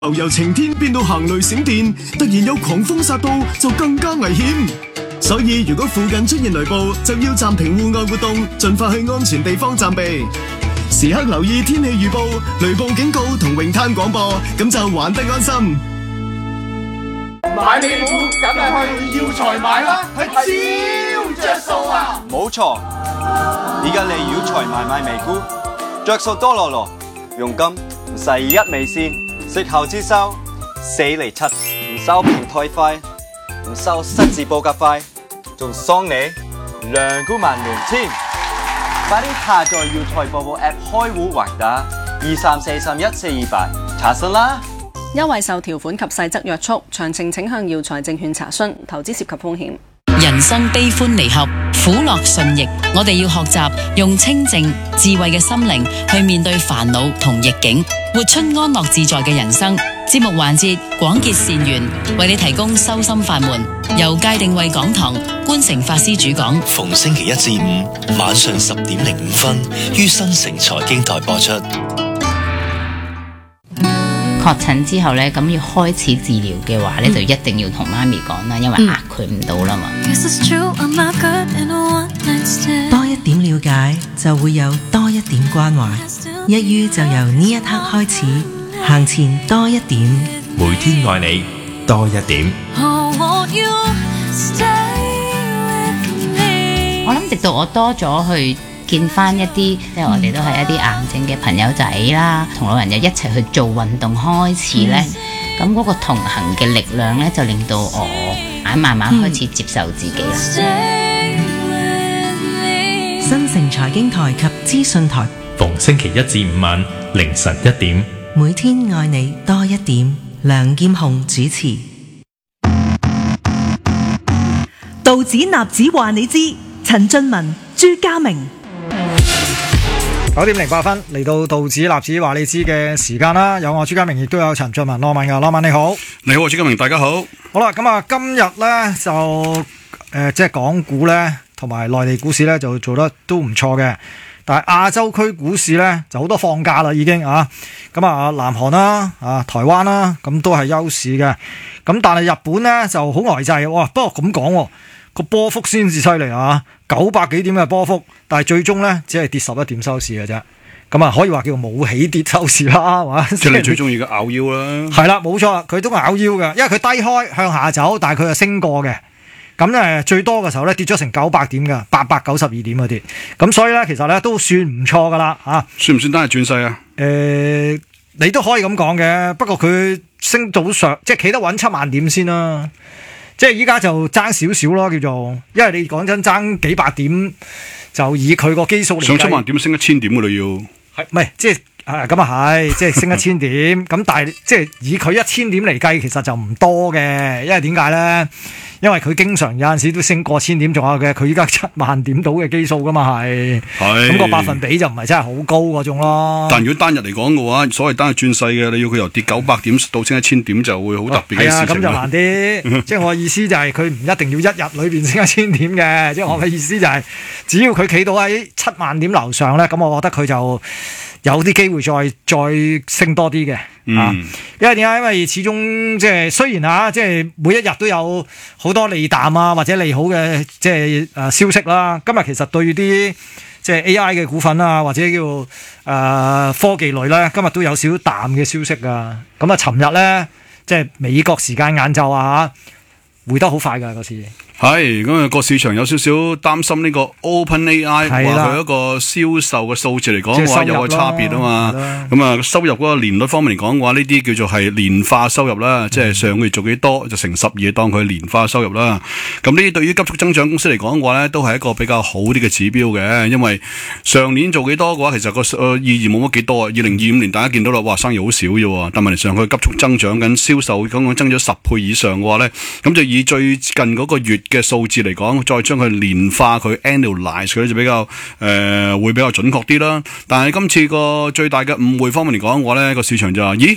由晴天變到行雷閃電，突然有狂風殺到就更加危險。所以如果附近出現雷暴，就要暫停戶外活動，盡快去安全地方暫避。時刻留意天氣預報、雷暴警告同泳灘廣播，咁就玩得安心。 買美股梗係去耀才買啦，係超着數啊！ 冇錯，而家嚟耀才買美股，着數多羅羅，佣金唔使一味先，息後之收4厘7，唔收平台費，唔收失字報價費，仲送你2股萬聯添。快啲下載耀才播報 App 開戶或打23431428查詢啦。 優惠受條款及細則約束，詳情請向耀才證券查詢。投資涉及風險。 人生悲歡離合，苦樂順逆，我哋要學習用清靜智慧嘅心靈去面對煩惱同逆境，活出安樂自在嘅人生。節目環節廣結善緣，為你提供修心法門，由界定慧講堂觀誠法師主講， 逢星期一至五晚上10:05於新城財經台播出。 確診之後呢，咁要開始治療嘅話呢，就一定要同媽咪講啦，因為壓佢唔到啦嘛。 多一點了解，就會有多一點關懷。一於就由呢一刻開始，行前多一點， 每天愛你多一點。 我諗直到我多咗去見翻一啲，即係我哋都係一啲癌症嘅朋友仔啦，同老人又一齊去做運動開始呢，咁嗰個同行嘅力量呢，就令到我慢慢開始接受自己啦。 新城財經台及資訊台， 逢星期一至五晚凌晨1點， 每天愛你多一點。梁劍虹主持。 道指納指話你知，陳俊文、朱家明。 9:08嚟到道指納指話你知嘅時間啦，有我朱家明，亦都有陳俊文。羅文噶，羅文你好。 你好，朱家明，大家好。 好啦，咁啊，今日咧就即係港股咧同埋內地股市咧就做得都唔錯嘅，但係亞洲區股市咧就好多放假啦已經啊，咁啊南韓啦啊台灣啦，咁都係休市嘅，咁但係日本咧就好呆滯，哇！不過咁講個波幅先至犀利啊，900幾點嘅波幅，但係最終咧只係跌11點收市嘅啫。咁啊，可以話叫冇起跌收市啦，係嘛？ 即係你最中意嘅咬腰啦。 係啦，冇錯，佢都係咬腰嘅，因為佢低開向下走，但係佢係升過嘅。咁咧最多嘅時候咧跌咗成900點㗎，892點嗰啲。咁所以咧其實咧都算唔錯㗎啦嚇。 算唔算單係轉勢啊？ 你都可以咁講嘅，不過佢升到上，即係企得穩7萬點先啦。即係依家就爭少少咯，叫做，因為你講真爭幾百點，就以佢個基數嚟計， 上7萬點升1000點㗎啦要。 係唔係即係咁啊係，即係升1000點。咁但係即係以佢1000點嚟計，其實就唔多嘅，因為點解咧？因為佢經常有陣時都升過1000點仲有嘅，佢依家7萬點到嘅基數噶嘛係，咁個百分比就唔係真係好高嗰種咯。 但如果單日嚟講嘅話，所謂單日轉勢嘅，你要佢由跌900點到升1000點就會好特別嘅事情。係啊， 咁就難啲。即係我嘅意思就係佢唔一定要一日裏邊升1000點嘅，即係我嘅意思就係只要佢企到喺7萬點樓上咧，咁我覺得佢就有啲機會再升多啲嘅。因為點解？因為始終即係雖然即係每一日都有好多利淡啊或者利好嘅即係消息啦。今日其實對啲即係 AI 嘅股份啊或者叫科技類咧，今日都有少少淡嘅消息噶。咁啊，尋日咧即係美國時間晏晝回得好快噶嗰次。 係咁啊，個市場有少少擔心呢個 OpenAI 話佢一個銷售嘅數字嚟講嘅話有個差別啊嘛。咁啊，收入嗰個年率方面嚟講嘅話，呢啲叫做係年化收入啦，即係上個月做幾多就乘12當佢年化收入啦。咁呢啲對於急速增長公司嚟講嘅話咧，都係一個比較好啲嘅指標嘅，因為上年做幾多嘅話，其實個意義冇乜幾多啊。2025年大家見到啦，哇，生意好少啫，但問題上佢急速增長緊，銷售講增咗10倍以上嘅話咧，咁就以最近嗰個月嘅數字嚟講，再將佢年化佢 annualize 佢就比較會比較準確啲啦。但係今次個最大嘅誤會方面嚟講嘅話咧，個市場就話：咦，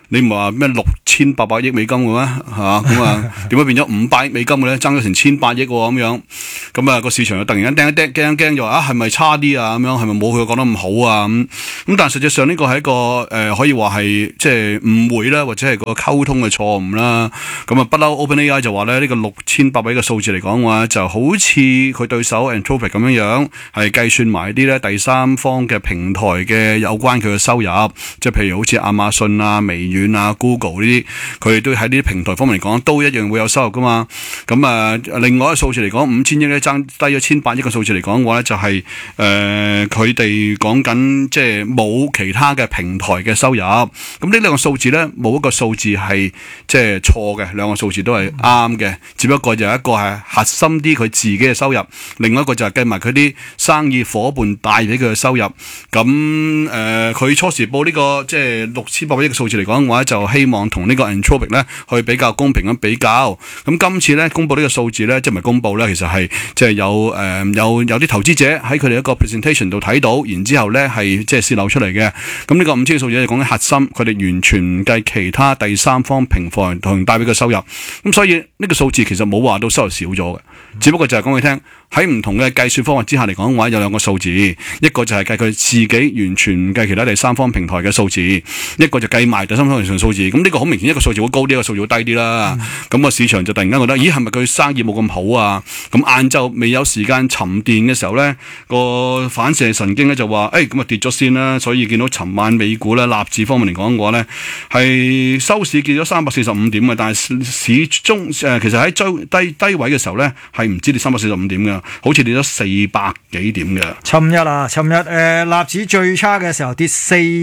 你唔係話咩6800億美金嘅咩？嚇咁啊，點解變咗500億美金嘅咧？爭咗成1800億喎咁樣，咁啊個市場又突然間驚驚就話啊係咪差啲啊咁樣？係咪冇佢講得咁好啊咁？但係實際上呢個係一個可以話係即係誤會啦，或者係個溝通嘅錯誤啦。咁啊不嬲 OpenAI 就話咧呢個6800億嘅數字嚟講嘅話，就好似佢對手 Anthropic 咁樣係計算埋啲咧第三方嘅平台嘅有關佢嘅收入，即係譬如好似亞馬遜啊、微軟啊、Google 呢啲，佢哋都喺呢啲平台方面嚟講都一樣會有收入噶嘛。咁啊，另外一個數字嚟講，5000億咧爭低咗1800億嘅數字嚟講嘅話咧，就係佢哋講緊即係冇其他嘅平台嘅收入。咁呢兩個數字咧，冇一個數字係即係錯嘅，兩個數字都係啱嘅，只不過就一個係核心啲佢自己嘅收入，另外一個就係計埋佢啲生意伙伴帶俾佢嘅收入。咁佢初時報呢個即係6800億嘅數字嚟講嘅話，就希望同呢個 Anthropic 咧去比較公平咁比較。咁今次咧公佈呢個數字咧，即係唔係公佈咧，其實係即係有啲投資者喺佢哋一個 presentation 度睇到，然之後咧係即係泄露出嚟嘅。咁呢個5000億數字係講緊核心，佢哋完全唔計其他第三方平台同帶俾嘅收入。咁所以呢個數字其實冇話到收入少咗嘅，只不過就係講佢聽喺唔同嘅計算方法之下嚟講嘅話，有兩個數字，一個就係計佢自己完全唔計其他第三方平台嘅數字，一個就計埋第三方平台嘅數字。咁呢個好明顯，一個數字會高啲，一個數字會低啲啦。咁個市場就突然間覺得，咦係咪佢生意冇咁好啊？咁晏晝未有時間沉澱嘅時候咧，個反射神經咧就話，咁啊跌咗先啦。所以見到尋晚美股咧納指方面嚟講嘅話咧，係收市跌咗345點嘅，但係市中其實喺低位嘅時候咧係唔知跌345點嘅。好似跌咗400幾點嘅。 尋日納指最差嘅時候跌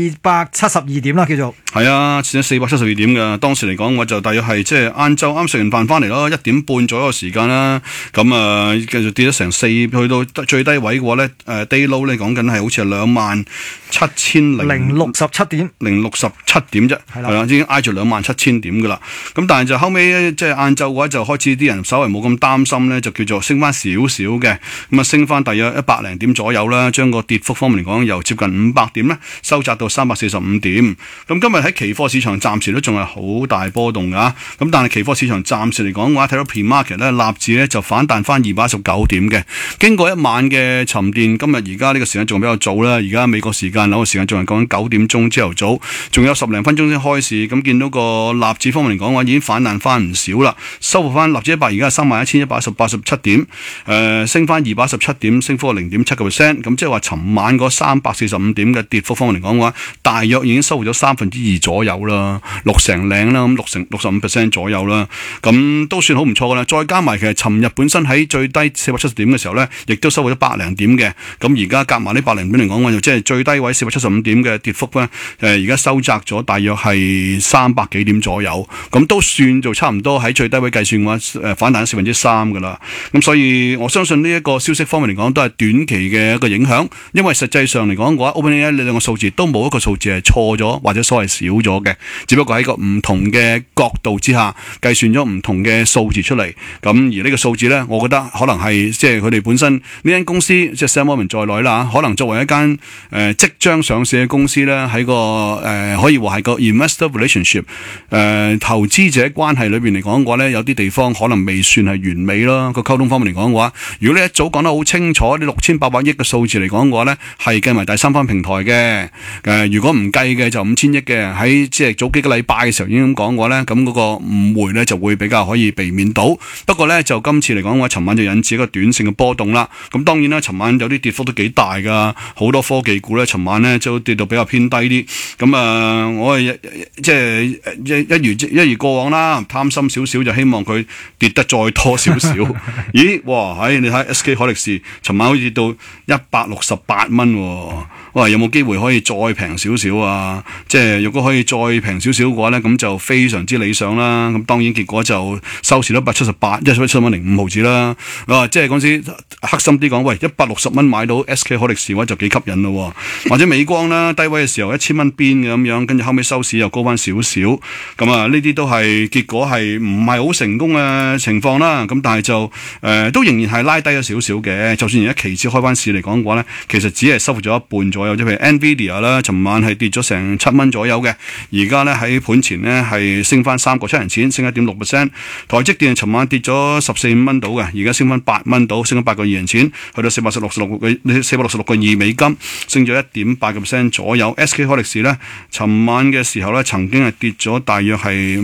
472點啦，叫做。 係啊，跌咗472點嘅。當時嚟講，我就大約係即係晏晝啱食完飯翻嚟咯，1點半左右嘅時間啦。咁啊，繼續跌咗成4，去到最低位嘅話咧，day low 咧講緊係好似係27067點，067點啫。係啦，已經挨住27000點噶啦。咁但係就後尾即係晏晝嘅話，就開始啲人稍微冇咁擔心咧，就叫做升翻少少嘅。咁啊，升翻大約100零點左右啦，將個跌幅方面嚟講，由接近500點咧，收窄到345點。咁今日喺期貨市場暫時都仲係好大波動噶。咁但係期貨市場暫時嚟講嘅話，睇到 pre-market 咧，納指咧就反彈翻219點嘅。經過一晚嘅沉澱，今日而家呢個時間仲比較早啦。而家美國時間紐約時間仲係講緊9點鐘朝頭早，仲有10零分鐘先開市。咁見到個納指方面嚟講嘅話，已經反彈翻唔少啦，收復翻納指100而家係31,187點，升翻217點，升幅係0.7%。咁即係話，尋晚嗰345點嘅跌幅方面嚟講嘅話，大約已經收回咗2%左右啦，6成零啦，咁65% 左右啦。咁都算好唔錯噶啦。再加埋其實尋日本身喺最低470點嘅時候咧，亦都收回咗100零點嘅。咁而家夾埋呢100零點嚟講，就即係最低位475點嘅跌幅咧，而家收窄咗大約係300幾點左右。咁都算做差唔多喺最低位計算嘅話，反彈3%噶啦。咁所以我相信呢一個消息方面嚟講，都係短期嘅一個影響。因為實際上嚟講嘅話 ，OpenAI 呢兩個數字都冇一個數字係錯咗或者所謂少咗嘅，只不過喺個唔同嘅角度之下計算咗唔同嘅數字出嚟。咁而呢個數字咧，我覺得可能係即係佢哋本身呢間公司，即係 Sam Altman 在內啦，可能作為一間即將上市嘅公司咧，喺個可以話係個 investor relationship 投資者關係裏邊嚟講嘅話咧，有啲地方可能未算係完美咯。個溝通方面嚟講嘅話，如果你一早講得好清楚，呢6800億嘅數字嚟講嘅話咧，係計埋第三方平台嘅。如果唔計嘅就5000億嘅。喺即係早幾個禮拜嘅時候已經咁講過咧，咁嗰個誤會咧就會比較可以避免到。不過咧就今次嚟講嘅話，尋晚就引致一個短線嘅波動啦。咁當然啦，尋晚有啲跌幅都幾大噶，好多科技股咧尋晚咧就跌到比較偏低啲。咁我係即係一如過往啦，貪心少少就希望佢跌得再多少少。咦，哇！你睇 SK 海力士尋晚好似跌到168蚊喎。哇！有冇機會可以再平少少啊？即係如果可以再平少少嘅話咧，咁就非常之理想啦。咁當然結果就收市都178蚊零5毫子啦。即係嗰陣時黑心啲講，喂，160蚊買到 SK 海力士嘅話就幾吸引咯。或者美光啦，低位嘅時候1000蚊邊嘅咁樣，跟住後尾收市又高翻少少。咁呢啲都係結果係唔係好成功嘅情況啦。咁但係就都仍然係拉低咗少少嘅。就算而家期指開翻市嚟講嘅話咧，其實只係收復咗一半左右。即譬如 Nvidia 啦，尋晚係跌咗成7蚊左右嘅，而家咧喺盤前咧係升翻3個7人錢，升1.6%。台積電尋晚跌咗14蚊到嘅，而家升翻8蚊到，升咗8個2人錢，去到466個2美金，升咗1.8% 左右。SK 海力士咧，尋晚嘅時候咧曾經係跌咗大約係